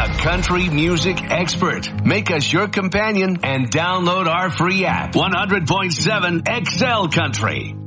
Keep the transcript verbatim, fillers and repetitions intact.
the country music expert. Make us your companion and download our free app. one hundred point seven X L Country.